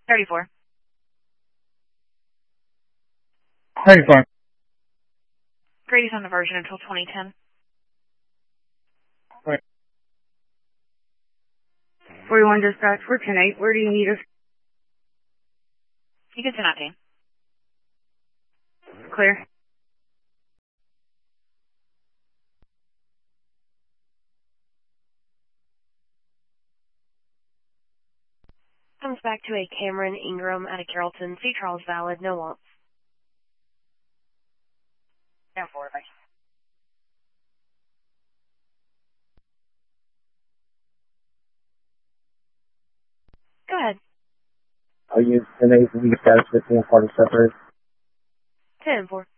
34. 35. Grady's on diversion until 2010. Right. 41 dispatch, we're 10-8. Where do you need us? You can send out team. Clear. Comes back to a Cameron Ingram out of Carrollton. Sea trial's valid, no wants. Down 4, bye. Go ahead. I'll use 10-8 for the status 15 party separate. 10-4.